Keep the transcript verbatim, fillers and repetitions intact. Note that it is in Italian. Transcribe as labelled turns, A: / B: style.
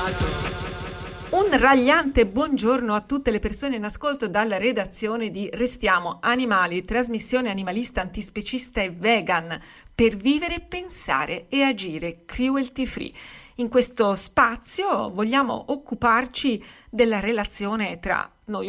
A: Un ragliante buongiorno a tutte le persone in ascolto dalla redazione di Restiamo Animali, trasmissione animalista, antispecista e vegan per vivere, pensare e agire cruelty free. In questo spazio vogliamo occuparci della relazione tra noi